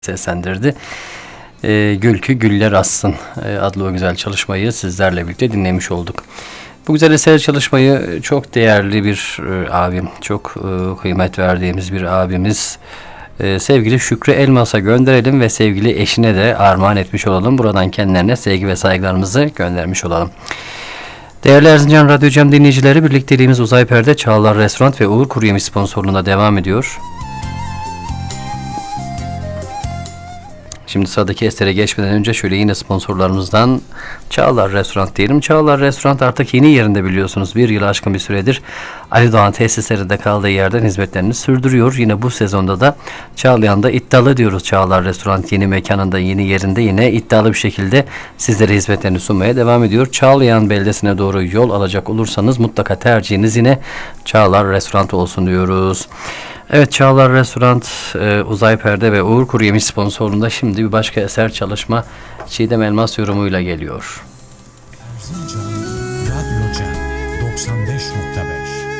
seslendirdi. Gül ki güller assın adlı o güzel çalışmayı sizlerle birlikte dinlemiş olduk. Bu güzel eser çalışmayı çok değerli bir abim, çok kıymet verdiğimiz bir abimiz sevgili Şükrü Elmas'a gönderelim ve sevgili eşine de armağan etmiş olalım. Buradan kendilerine sevgi ve saygılarımızı göndermiş olalım. Değerli Erzincan Radyo Cem dinleyicileri, birlikteliğimiz Uzay Perde, Çağlar Restoran ve Uğur Kuruyemiş sponsorluğunda devam ediyor. Şimdi sıradaki esere geçmeden önce şöyle yine sponsorlarımızdan Çağlar Restoran diyelim. Çağlar Restoran artık yeni yerinde, biliyorsunuz. Bir yılı aşkın bir süredir Ali Doğan tesislerinde kaldığı yerden hizmetlerini sürdürüyor. Yine bu sezonda da Çağlayan'da iddialı diyoruz. Çağlar Restoran yeni mekanında, yeni yerinde yine iddialı bir şekilde sizlere hizmetlerini sunmaya devam ediyor. Çağlayan beldesine doğru yol alacak olursanız mutlaka tercihiniz yine Çağlar Restoran olsun diyoruz. Evet, Çağlar Restoran, Uzay Perde ve Uğur Kuruyemiş sponsorluğunda şimdi bir başka eser çalışma Çiğdem Elmas yorumuyla geliyor. Erzincan Radyo Cem 95.5